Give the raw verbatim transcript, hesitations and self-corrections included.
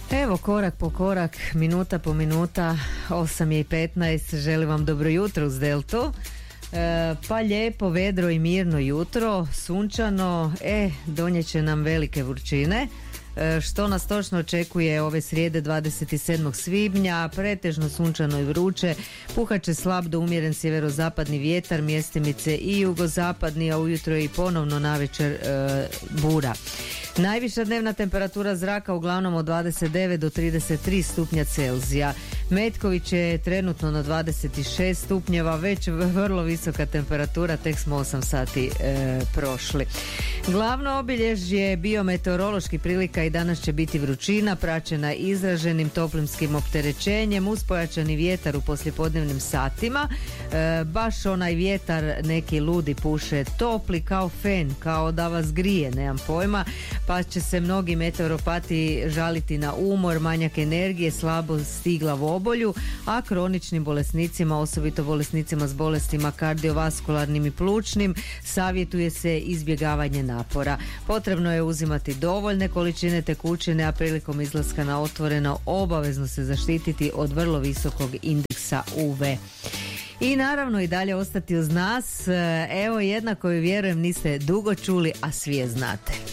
Evo, korak po korak, minuta po minuta, osam je i petnaest, želim vam dobro jutro uz Deltu. E, pa lijepo, vedro i mirno jutro, sunčano, e, donijet će nam velike vrućine. E, što nas točno očekuje ove srijede dvadeset sedmog svibnja, pretežno sunčano i vruće, puhat će slab do umjeren sjeverozapadni vjetar, mjestimice i jugozapadni, a ujutro je i ponovno navečer e, bura. Najviša dnevna temperatura zraka uglavnom od dvadeset devet do trideset tri stupnja Celzija. Metković je trenutno na dvadeset šest stupnjeva, već vrlo visoka temperatura, tek smo osam sati e, prošli. Glavno obilježje biometeoroloških prilika i danas će biti vrućina, praćena izraženim toplimskim opterećenjem uz pojačani vjetar u poslijepodnevnim satima. E, baš onaj vjetar neki ludi puše, topli kao fen, kao da vas grije, nemam pojma, pa će se mnogi meteoropati žaliti na umor, manjak energije, slabost i glavobolju, a kroničnim bolesnicima, osobito bolesnicima s bolestima kardiovaskularnim i plućnim, savjetuje se izbjegavanje napora. Potrebno je uzimati dovoljne količine tekućine, a prilikom izlaska na otvoreno obavezno se zaštititi od vrlo visokog indeksa U V. I naravno i dalje ostati uz nas. Evo jedna koju vjerujem niste dugo čuli, a svi je znate.